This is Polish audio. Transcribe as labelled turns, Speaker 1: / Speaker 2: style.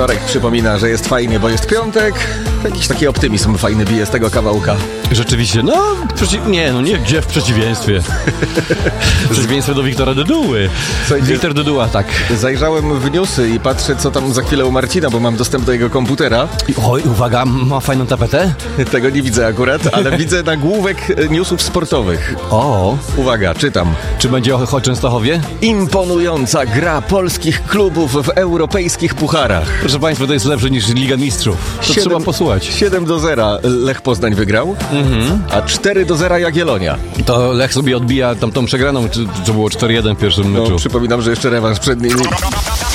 Speaker 1: Wtorek przypomina, że jest fajnie, bo jest piątek. Jakiś taki optymizm fajny bije z tego kawałka.
Speaker 2: Rzeczywiście, nie gdzie w przeciwieństwie. W przeciwieństwie do Wiktora Dyduły. Wiktor Dyduła, tak.
Speaker 1: Zajrzałem w newsy i patrzę, co tam za chwilę u Marcina, bo mam dostęp do jego komputera.
Speaker 2: Oj, uwaga, ma fajną tapetę?
Speaker 1: Tego nie widzę akurat, ale widzę nagłówek newsów sportowych.
Speaker 2: O,
Speaker 1: Uwaga, czytam.
Speaker 2: czy będzie o Częstochowie?
Speaker 1: Imponująca gra polskich klubów w europejskich pucharach.
Speaker 2: Proszę Państwa, to jest lepsze niż Liga Mistrzów. To trzeba posłuchać.
Speaker 1: 7-0 Lech Poznań wygrał, a 4-0 Jagiellonia.
Speaker 2: To Lech sobie odbija tamtą przegraną, czy było 4-1 w pierwszym meczu.
Speaker 1: Przypominam, że jeszcze rewanż przed nimi.